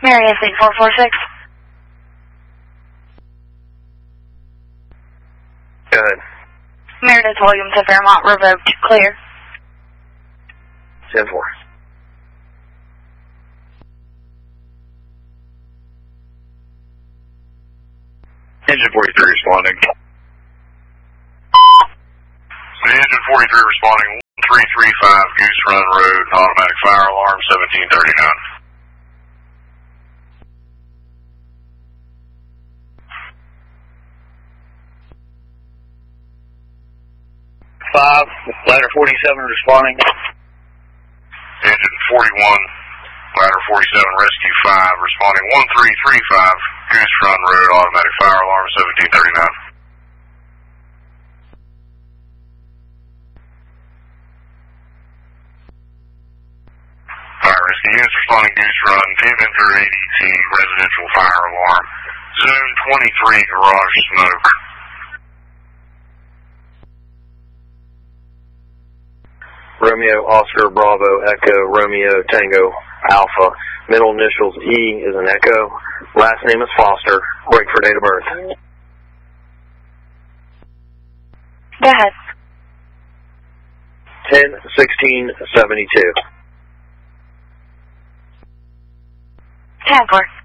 Marius 8446. Go ahead. Meredith Williams at Fairmont revoked. Clear. 10-4. Engine 43 responding. Engine 43 responding, 1335 Goose Run Road, automatic fire alarm, 1739. Ladder 47 responding. Engine 41, ladder 47, rescue 5, responding 1335 Goose Run Road, automatic fire alarm, 1739. Fire rescue units responding Goose Run, Pimenter ADT, residential fire alarm, zone 23, garage smoke. Romeo, Oscar, Bravo, Echo, Romeo, Tango, Alpha. Middle initials E is an Echo. Last name is Foster. Wait for date of birth. Go ahead. 10-16-72. 10-4.